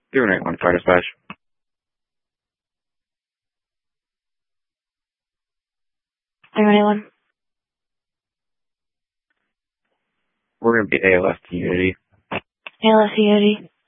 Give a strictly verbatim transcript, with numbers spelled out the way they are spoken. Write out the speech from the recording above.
Doing it on Fire Dispatch. Zero anyone. We're going to be A L S to Unity. A L S Unity.